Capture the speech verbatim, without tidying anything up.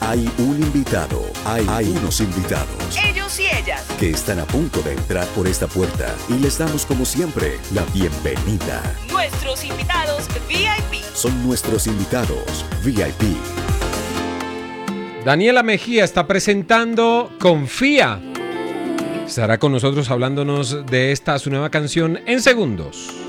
Hay un invitado, hay, hay unos invitados. Ellos y ellas. Que están a punto de entrar por esta puerta y les damos como siempre la bienvenida. Nuestros invitados V I P. Son nuestros invitados V I P. Daniela Mejía está presentando Confía. Estará con nosotros hablándonos de esta su nueva canción en segundos.